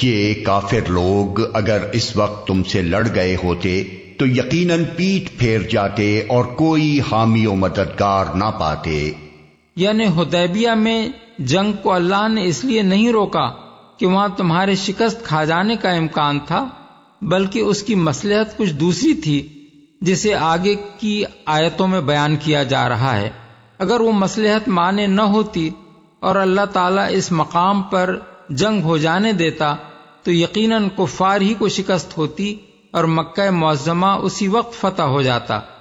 ये काफिर लोग अगर इस वक्त तुमसे लड़ गए होते तो यकीनन पीठ फेर जाते और कोई हामी और मददगार ना पाते। यानी हुदैबिया में जंग को अल्लाह ने इसलिए नहीं रोका कि वहां तुम्हारे शिकस्त खा जाने का इम्कान था, बल्कि उसकी मसलहत कुछ दूसरी थी जिसे आगे की आयतों में बयान किया जा रहा है। अगर वो मसलहत माने न होती और अल्लाह ताला इस मकाम पर जंग हो जाने देता तो यकीनन कुफ्फार ही को शिकस्त होती और मक्का मुअज़्ज़मा उसी वक्त फतह हो जाता।